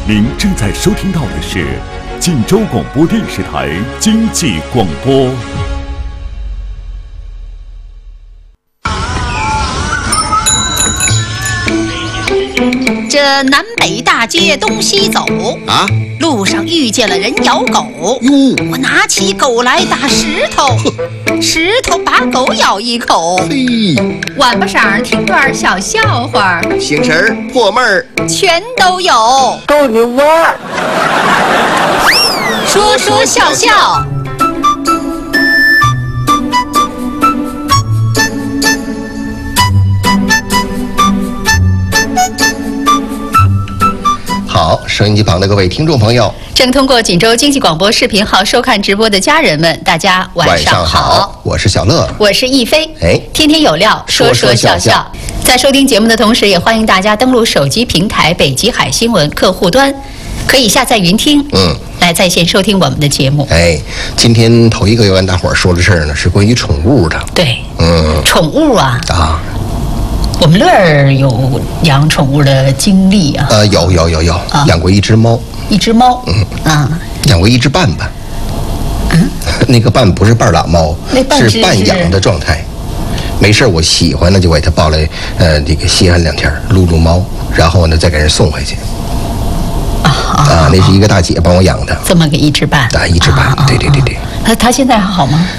您正在收听到的是晋州广播电视台经济广播。 这南北大街东西走啊， 路上遇见了人咬狗。 哟， 我拿起狗来打石头，石头把狗咬一口。 嘿， 晚巴晌听段小笑话， 醒神儿破闷儿全都有。 逗你玩儿， 说说笑笑。 好，收音机旁的各位听众朋友， 正通过锦州经济广播视频号收看直播的家人们，大家晚上好。 我是小乐， 我是亦菲。天天有料，说说笑笑。在收听节目的同时，也欢迎大家登录手机平台北极海新闻客户端，可以下载云听，来在线收听我们的节目。 今天头一个要跟大伙儿说的事儿呢，是关于宠物的。 对，宠物啊。我们乐儿有养宠物的经历啊。 有，养过一只猫。 一只猫。 养过一只伴吧。那个伴不是半拉猫，是半养的状态。没事，我喜欢呢，就给它抱来，这个稀罕2天，撸撸猫，然后呢再给人送回去。那是一个大姐帮我养的。 这么个一只伴。 一只伴，对。 它现在还好吗？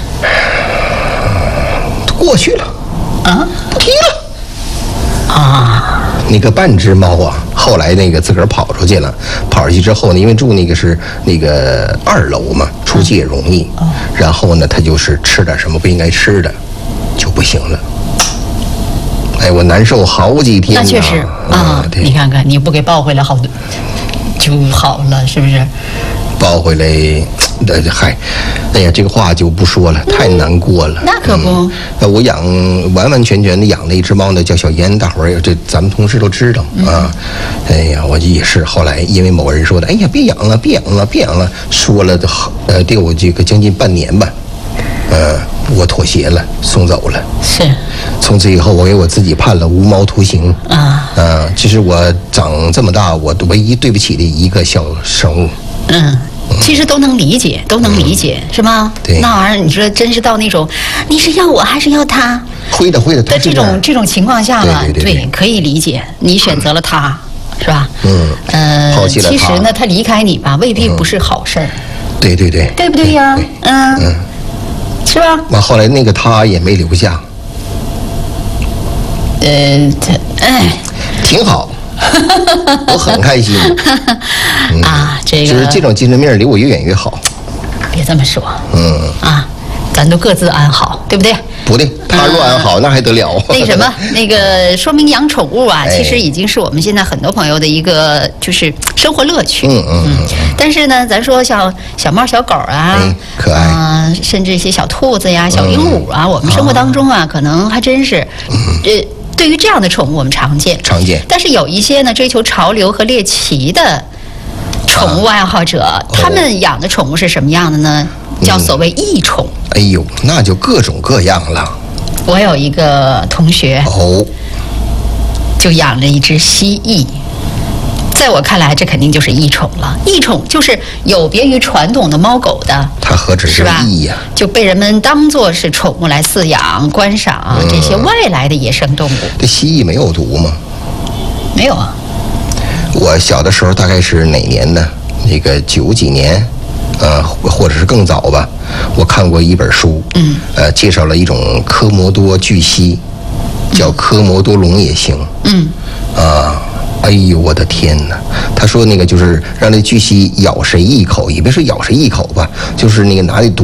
过去了。不提了。那个半只猫啊，后来那个自个儿跑出去了，跑出去之后呢，因为住那个是那个2楼嘛，出去也容易。然后呢，它就是吃点什么不应该吃的，就不行了。我难受好几天。 那确实对， 你看看，你不给抱回来好，就好了，是不是？ 抱回来，这个话就不说了，太难过了。 那可不。 我完完全全的养了一只猫呢，叫小燕，大伙儿咱们同事都知道啊。我也是后来因为某个人说的，别养了，说了得有这个将近半年吧。我妥协了，送走了。 是。 从此以后，我给我自己判了无毛徒刑。这是我长这么大我唯一对不起的一个小生物。 其实都能理解，是吗？ 对。 那玩意儿，你说真是到那种，你是要我还是要他？ 会的。 在这种情况下吧， 对， 可以理解。你选择了他，是吧？ 抛弃了他。 其实呢，他离开你吧，未必不是好事儿。 对， 对不对呀？是吧？ 完后来那个他也没留下。挺好。我很开心。就是这种精神面离我越远越好。 别这么说。咱都各自安好，对不对？ 不对，他若安好，那还得了？ 那个说明养宠物啊，其实已经是我们现在很多朋友的一个就是生活乐趣。但是呢，咱说像小猫小狗啊， 可爱甚至一些小兔子呀、小鹦鹉啊，我们生活当中啊，可能还真是对于这样的宠物我们常见。但是有一些呢追求潮流和猎奇的宠物爱好者，他们养的宠物是什么样的呢？叫所谓异宠。 那就各种各样了。 我有一个同学就养了一只蜥蜴。在我看来，这肯定就是异宠了。异宠就是有别于传统的猫狗的， 它何止是异呀？ 就被人们当作是宠物来饲养、观赏这些外来的野生动物。 这蜥蜴没有毒吗？ 没有啊。 我小的时候大概是哪年呢？那个90几年，或者是更早吧。我看过一本书，介绍了一种科摩多巨蜥，叫科摩多龙也行。我的天哪！他说那个就是让那巨蜥咬谁一口，也别说咬谁一口吧，就是那个拿那毒